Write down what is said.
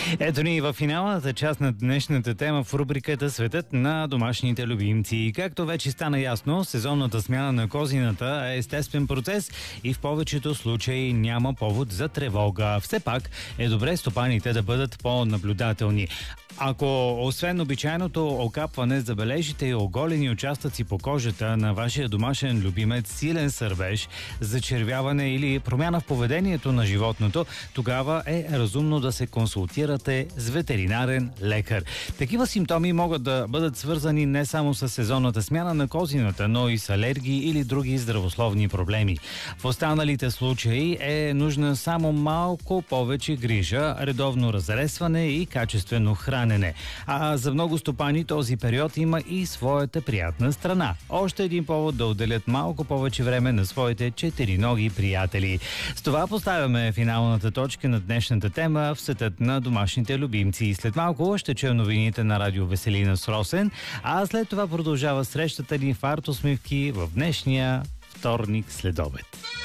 Ето ни в финалната част на днешната тема в рубриката "Светът на домашните любимци". Както вече стана ясно, сезонната смяна на козината е естествен процес и в повечето случаи няма повод за тревога. Все пак е добре стопаните да бъдат по-наблюдателни. Ако освен обичайното окапване забележите и оголени участъци по кожата на вашия домашен любимец, силен сърбеж, зачервяване или промяна в поведението на животното, тогава е разумно да се консултирате с ветеринарен лекар. Такива симптоми могат да бъдат свързани не само с сезонната смяна на козината, но и с алергии или други здравословни проблеми. В останалите случаи е нужна само малко повече грижа, редовно разресване и качествено хранене. А за много стопани този период има и своята приятна страна. Още един повод да отделят малко повече време на своите четириноги приятели. С това поставяме финалната точка на днешната тема в светът на домашните любимци. След малко ще чуем новините на Радио Веселина с Росен, а след това продължава срещата ни в Арт усмивки в днешния вторник следобед.